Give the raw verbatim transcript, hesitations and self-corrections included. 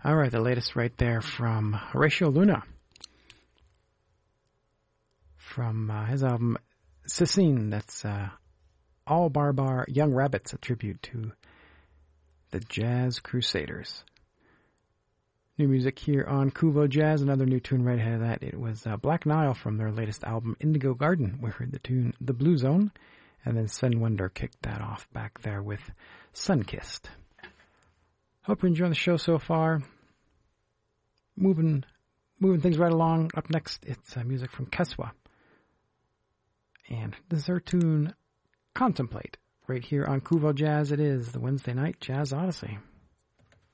All right, the latest right there from Horatio Luna. From uh, his album Cicine, that's uh, All Barbar Young Rabbits, a tribute to the Jazz Crusaders. New music here on Kuvo Jazz. Another new tune right ahead of that. It was uh, Black Nile from their latest album, Indigo Garden. We heard the tune The Blue Zone. And then Sun Wonder kicked that off back there with Sunkissed. Hope you're enjoying the show so far. Moving moving things right along. Up next, it's uh, music from Keswa. And this is her tune, Contemplate. Right here on Kuvo Jazz, it is the Wednesday Night Jazz Odyssey.